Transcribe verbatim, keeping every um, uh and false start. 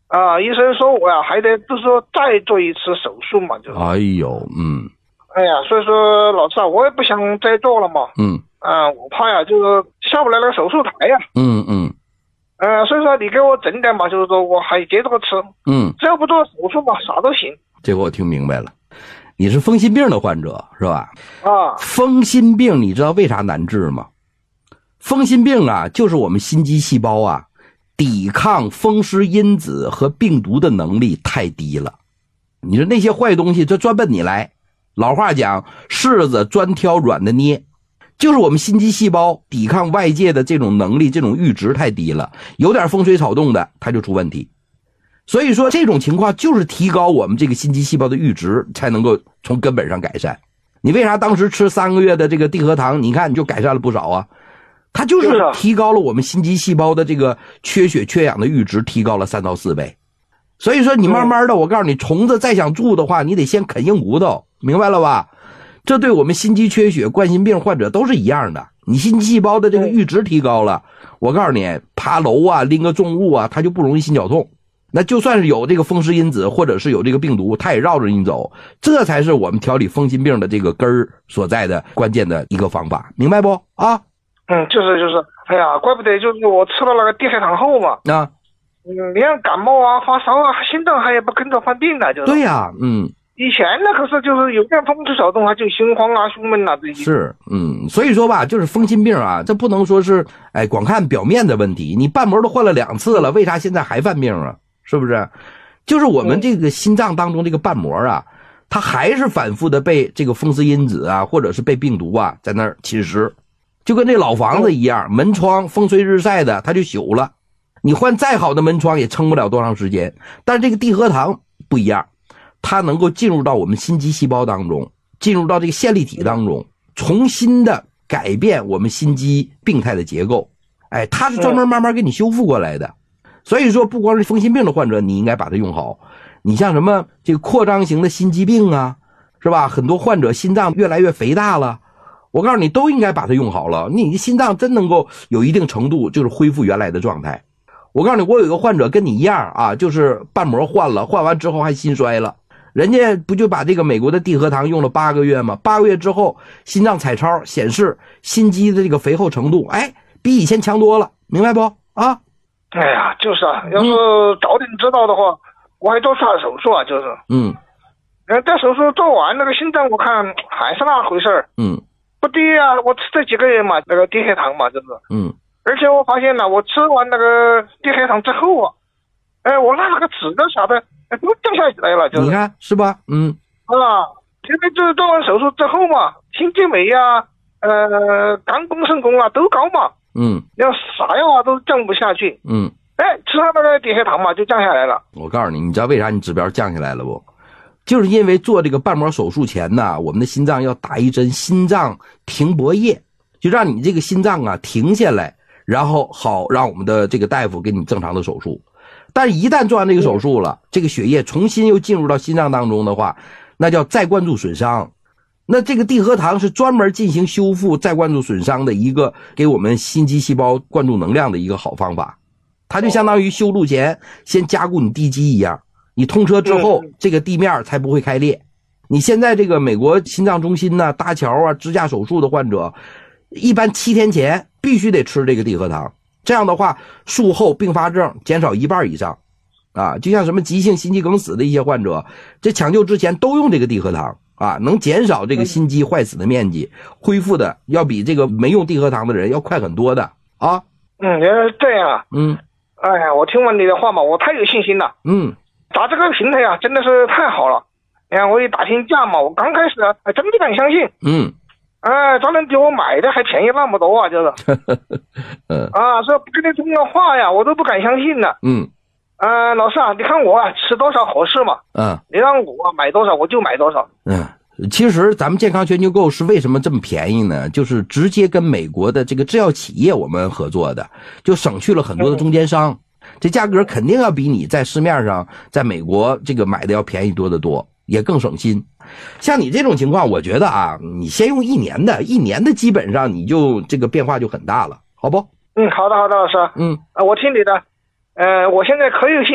啊，医生说我呀还得就是说再做一次手术嘛，就是。 哎呦，嗯。 哎呀，所以说老师啊，我也不想再做了嘛。 嗯。 啊，我怕呀，就是下不来那个手术台呀。 嗯嗯。 呃，所以说你给我整点嘛，就是说我还接着吃。 嗯。 只要不做手术嘛，啥都行。 这个我听明白了，你是风心病的患者是吧？ 啊。 风心病你知道为啥难治吗？风心病啊，就是我们心肌细胞啊，抵抗风湿因子和病毒的能力太低了。你说那些坏东西这专奔你来，老话讲柿子专挑软的捏，就是我们心肌细胞抵抗外界的这种能力，这种阈值太低了，有点风吹草动的它就出问题。所以说这种情况就是提高我们这个心肌细胞的阈值才能够从根本上改善。你为啥当时吃三个月的这个地核糖，你看你就改善了不少啊？它就是提高了我们心肌细胞的这个缺血缺氧的阈值，提高了三到四倍。所以说你慢慢的，我告诉你，虫子再想住的话，你得先啃硬骨头，明白了吧？这对我们心肌缺血、冠心病患者都是一样的。你心肌细胞的这个阈值提高了，我告诉你，爬楼啊，拎个重物啊，它就不容易心绞痛。那就算是有这个风湿因子，或者是有这个病毒，它也绕着你走。这才是我们调理风心病的这个根儿所在的关键的一个方法，明白不啊？ 嗯，就是就是，哎呀，怪不得就是我吃了那个地核糖后嘛。 啊。 嗯，连感冒啊、发烧啊、心脏还也不跟着犯病了，就是。 对呀、啊，嗯。 以前呢，可是就是有点风吹草动，它就心慌啊、胸闷啊这些。 是，嗯，所以说吧，就是风心病啊，这不能说是，哎，光看表面的问题。你瓣膜都换了两次了，为啥现在还犯病啊？是不是？就是我们这个心脏当中这个瓣膜啊，它还是反复的被这个风湿因子啊，或者是被病毒啊在那儿侵蚀，就跟这老房子一样，门窗风吹日晒的，它就朽了。你换再好的门窗也撑不了多长时间。但是这个地核糖不一样，它能够进入到我们心肌细胞当中，进入到这个线粒体当中，重新的改变我们心肌病态的结构。哎，它是专门慢慢给你修复过来的。所以说不光是风心病的患者你应该把它用好，你像什么这个扩张型的心肌病啊，是吧？很多患者心脏越来越肥大了，我告诉你都应该把它用好了，你的心脏真能够有一定程度就是恢复原来的状态。我告诉你，我有一个患者跟你一样啊，就是瓣膜换了，换完之后还心衰了，人家不就把这个美国的地核糖用了八个月吗？八个月之后心脏彩超显示心肌的这个肥厚程度，哎，比以前强多了，明白不啊？ 哎呀，就是啊，要是早点知道的话，嗯、我还多做手术啊，就是。 嗯。 呃，这手术做完，那个心脏我看还是那回事儿。 嗯。 不低啊，我吃这几个月嘛，那个地核糖嘛，就是。 嗯。而且我发现了，我吃完那个地核糖之后啊，哎，我那个指的啥的都掉下来了，就是。 你看是吧？嗯。 啊，因为就是做完手术之后嘛，心肌酶啊，呃，肝功肾功啊都高嘛。 嗯。 要啥药啊都降不下去。 嗯。 哎，吃他那个地核糖嘛，就降下来了。 我告诉你，你知道为啥你指标降下来了不？就是因为做这个瓣膜手术前呢，我们的心脏要打一针心脏停泊液，就让你这个心脏啊停下来。然后好让我们的这个大夫给你正常的手术。但是一旦做完这个手术了，这个血液重新又进入到心脏当中的话，那叫再灌注损伤。那这个地核糖是专门进行修复再灌注损伤的一个给我们心肌细胞灌注能量的一个好方法。它就相当于修路前先加固你地基一样，你通车之后这个地面才不会开裂。你现在这个美国心脏中心呢、搭桥啊、支架手术的患者，一般七天前必须得吃这个地核糖，这样的话术后并发症减少一半以上啊！就像什么急性心肌梗死的一些患者，这抢救之前都用这个地核糖啊，能减少这个心肌坏死的面积，恢复的要比这个没用地核糖的人要快很多的啊。 嗯，原来是这样啊。 嗯。 哎呀，我听完你的话嘛，我太有信心了。 嗯。 打这个平台啊，真的是太好了。哎呀，我一打听价嘛，我刚开始啊，还真不敢相信。 嗯。 哎，咱能比我买的还便宜那么多啊，就是。 嗯。 啊，这不跟你通个话呀，我都不敢相信呢。 嗯。 呃，老师啊，你看我啊，吃多少合适嘛？ 嗯。 你让我买多少，我就买多少。 嗯。其实咱们健康全球购是为什么这么便宜呢？就是直接跟美国的这个制药企业我们合作的，就省去了很多的中间商，嗯、这价格肯定要比你在市面上在美国这个买的要便宜多得多，也更省心。像你这种情况，我觉得啊，你先用一年的，一年的基本上你就这个变化就很大了，好不？ 嗯，好的，好的，老师。 嗯， 啊，我听你的。呃，我现在可以信。